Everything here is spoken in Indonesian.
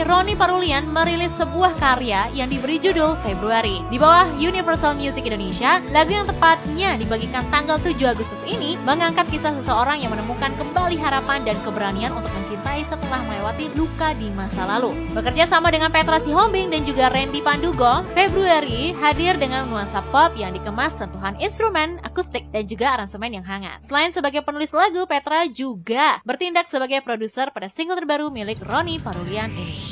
Ronny Parulian merilis sebuah karya yang diberi judul Februari. Di bawah Universal Music Indonesia, lagu yang tepatnya dibagikan tanggal 7 Agustus ini mengangkat kisah seseorang yang menemukan kembali harapan dan keberanian untuk mencintai setelah melewati luka di masa lalu. Bekerja sama dengan Petra Sihombing dan juga Randy Pandugo, Februari hadir dengan nuansa pop yang dikemas sentuhan instrumen, akustik, dan juga aransemen yang hangat. Selain sebagai penulis lagu, Petra juga bertindak sebagai produser pada single terbaru milik Ronny Parulian ini.